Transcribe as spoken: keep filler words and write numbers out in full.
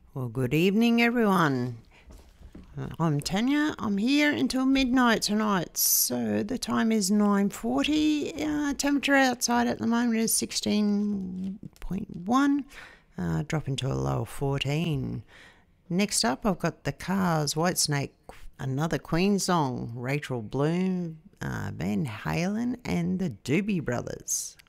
Well, good evening, everyone. Uh, I'm Tanya. I'm here until midnight tonight. So the time is nine forty. Uh, temperature outside at the moment is sixteen point one, uh, dropping to a low of fourteen. Next up, I've got the Cars, Whitesnake, another Queen song, Rachel Bloom, uh, Van Halen, and the Doobie Brothers.